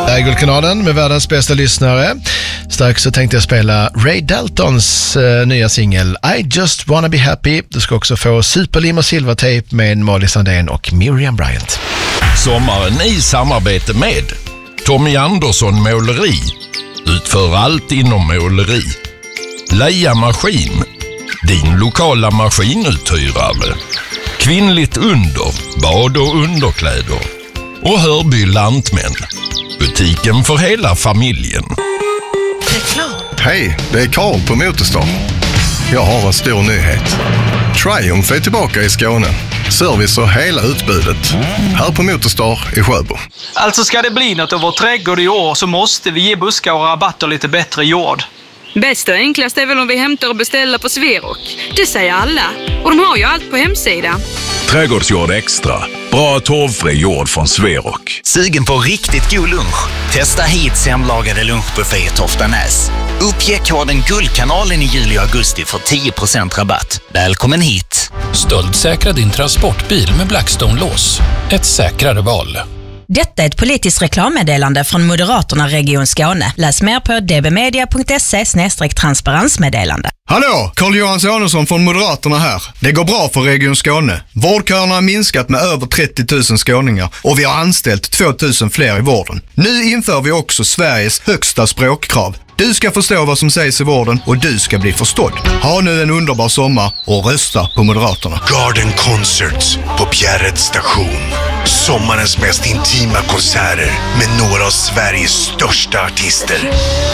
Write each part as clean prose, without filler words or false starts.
Guldkanalen med världens bästa lyssnare. Strax så tänkte jag spela Ray Daltons nya singel I Just Wanna Be Happy. Du ska också få Superlim och Silvertape med Molly Sandén och Miriam Bryant. Sommaren i samarbete med Tommy Andersson Måleri. Utför allt inom måleri. Leia Maskin. Din lokala maskinuthyrare. Kvinnligt under. Bad- och underkläder. Och Hörby Lantmän. Butiken för hela familjen. Hej, det är Karl på Motorstar. Jag har en stor nyhet. Triumph är tillbaka i Skåne. Service och hela utbudet. Här på Motorstar i Sjöbo. Alltså ska det bli något av vår trädgård i år så måste vi ge buskar och rabatter lite bättre jord. Bäst och enklast är väl om vi hämtar och beställer på Sverok. Det säger alla. Och de har ju allt på hemsidan. Trädgårdsjord extra. Bra torvfri jord från Sverok. Sugen på riktigt god lunch? Testa hit hemlagade lunchbuffé i Toftanäs. Uppge koden Guldkanalen i juli och augusti för 10% rabatt. Välkommen hit! Stöldsäkra din transportbil med Blackstone-lås. Ett säkrare val. Detta är ett politiskt reklammeddelande från Moderaterna Region Skåne. Läs mer på dbmedia.se/transparensmeddelande. Hallå, Carl-Johan Samuelsson från Moderaterna här. Det går bra för Region Skåne. Vårdköerna har minskat med över 30 000 skåningar och vi har anställt 2 000 fler i vården. Nu inför vi också Sveriges högsta språkkrav. Du ska förstå vad som sägs i vården och du ska bli förstådd. Ha nu en underbar sommar och rösta på Moderaterna. Garden Concerts på Bjärred station. Sommarens mest intima konserter med några av Sveriges största artister.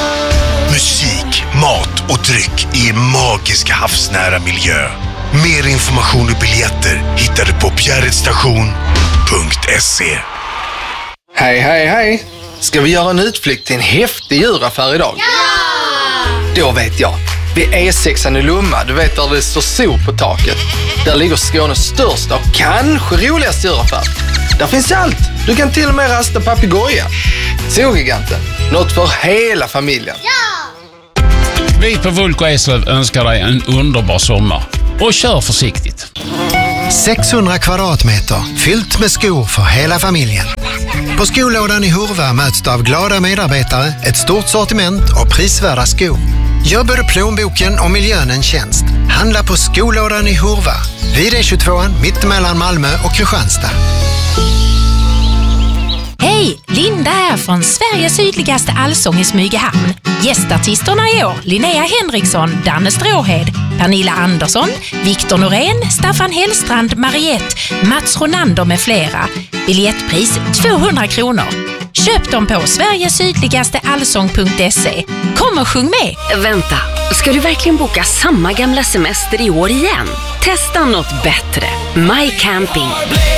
Musik, mat och dryck i en magisk havsnära miljö. Mer information och biljetter hittar du på bjärredstation.se. Hej, hej, hej! Ska vi göra en utflykt till en häftig djuraffär idag? Ja! Då vet jag. Vid E6 i Lomma, du vet där det står sol på taket. Där ligger Skånes största och kanske roligaste djuraffär. Där finns allt. Du kan till och med rasta papegoja. Zoogiganten. Något för hela familjen. Ja! Vi på Vulko Eslöv önskar dig en underbar sommar. Och kör försiktigt. 600 kvadratmeter fyllt med skor för hela familjen. På skolådan i Hurva möts du av glada medarbetare, ett stort sortiment och prisvärda skor. Gör både plånboken och miljön en tjänst. Handla på skolådan i Hurva. Vid E22 mittemellan Malmö och Kristianstad. Hej, Linda här från Sveriges sydligaste allsång i Smygehamn. Gästartisterna i år, Linnea Henriksson, Danne Stråhed, Pernilla Andersson, Viktor Norén, Staffan Hellstrand, Mariette, Mats Ronander med flera. Biljettpris 200 kronor. Köp dem på sverigesydligasteallsång.se. Kom och sjung med! Vänta, ska du verkligen boka samma gamla semester i år igen? Testa något bättre. My Camping.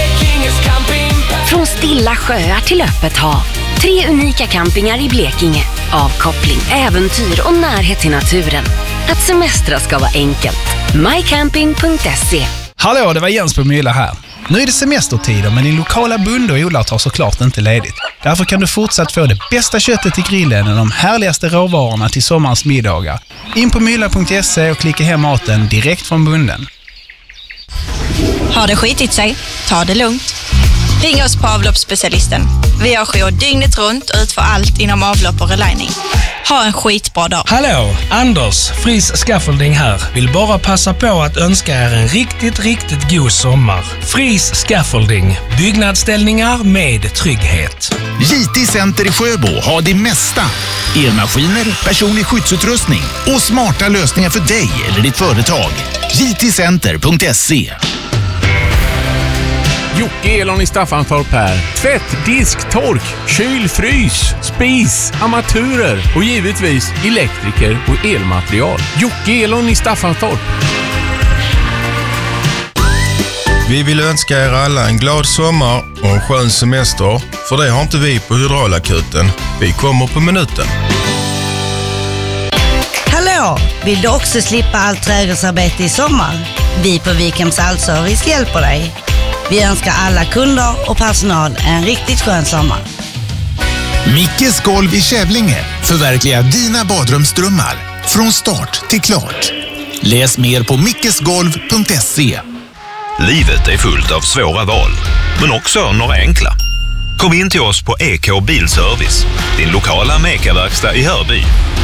Från stilla sjöar till öppet hav. 3 unika campingar i Blekinge. Avkoppling, äventyr och närhet till naturen. Att semestra ska vara enkelt. mycamping.se. Hallå, det var Jens på Mylla här. Nu är det semestertider, men din lokala bonde och odlare tar såklart inte ledigt. Därför kan du fortsatt få det bästa köttet till grillen och de härligaste råvarorna till sommarens middagar. In på mylla.se och klicka hem maten direkt från bonden. Har det skitit sig? Ta det lugnt. Ring oss på avloppsspecialisten. Vi har jour dygnet runt och utför allt inom avlopp och relining. Ha en skitbra dag. Hallå, Anders, Fris Scaffolding här. Vill bara passa på att önska er en riktigt god sommar. Fris Scaffolding. Byggnadsställningar med trygghet. JT Center i Sjöbo har det mesta. Elmaskiner, personlig skyddsutrustning och smarta lösningar för dig eller ditt företag. jtcenter.se. Jocke Elon i Staffanstorp här. Tvätt, disk, tork, kyl, frys, spis, armaturer och givetvis elektriker och elmaterial. Jocke Elon i Staffanstorp. Vi vill önska er alla en glad sommar och en skön semester. För det har inte vi på Hydraulakuten. Vi kommer på minuten. Hallå! Vill du också slippa allt trädgårdsarbete i sommar? Vi på Wikhems Allservice hjälper dig. Vi önskar alla kunder och personal en riktigt skön sommar. Mickes golv i Kävlinge. Förverkliga dina badrumsdrömmar. Från start till klart. Läs mer på mickesgolv.se. Livet är fullt av svåra val, men också några enkla. Kom in till oss på EK Bilservice, din lokala Meka-verkstad i Hörby.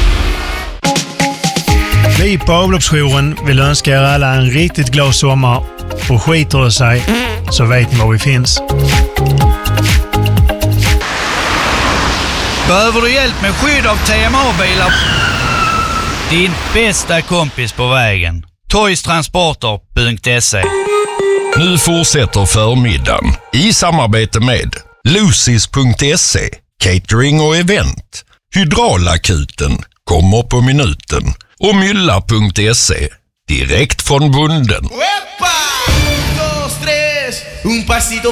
Vi på avloppsjouren vill önska er alla en riktigt glad sommar, och skiter det sig så vet ni var vi finns. Behöver du hjälp med skydd av TMA-bilar? Din bästa kompis på vägen. Toystransporter.se. Nu fortsätter förmiddagen i samarbete med Lucis.se, catering och event. Hydraulakuten kommer på minuten. Och Mylla.se, direkt från bunden. Un, dos, tres, un pasito